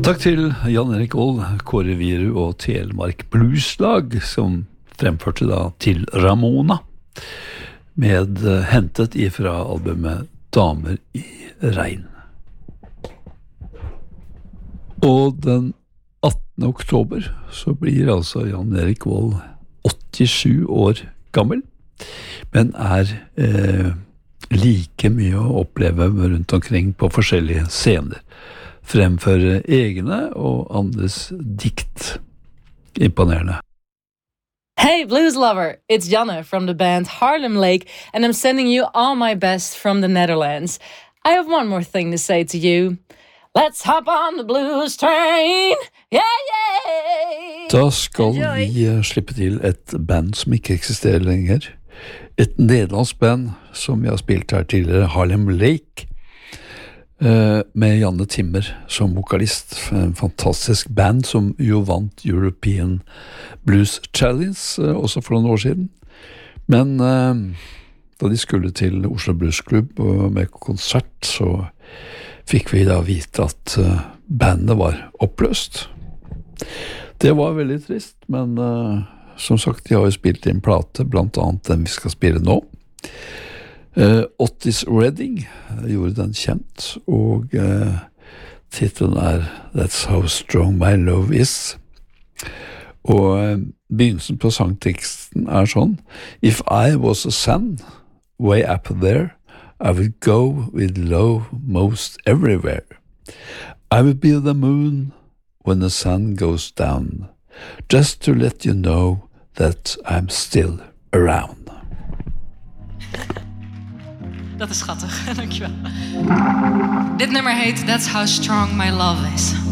Takk til Jan Erik Vold, Kåre Viru og Telemark Blueslag, som fremførte da til Ramona, med hentet ifra albumet Damer i regn. Og den 18. oktober så blir altså Jan Erik Vold 87 år gammel, men er like mye å oppleve rundt omkring på forskjellige scener. Fremføre egne og andres dikt. Imponerende. Hey blues lover, it's Janne from the band Harlem Lake, and I'm sending you all my best from the Netherlands. I have one more thing to say to you. Let's hop on the blues train, yeah, yeah! Da skal vi slippe til et band som ikke eksisterer lenger. Et nederlandsk band som vi har spilt her tidligere, Harlem Lake, med Janne Timmer som vokalist. En fantastisk band som jo vant European Blues Challenge også for noen år siden. Men da de skulle til Oslo Blues Club med konsert, så fikk vi da vite at bandet var oppløst. Det var veldig trist, men som sagt, de har jo spilt inn plate, blant annet den vi skal spille nå. Otis Redding gjorde den kjent, og titlen That's How Strong My Love Is. Og begynnelsen på sangteksten sånn: If I was a sun way up there, I would go with love most everywhere. I would be the moon when the sun goes down, just to let you know that I'm still around. Dat is schattig, dankjewel. Dit nummer heet That's How Strong My Love Is.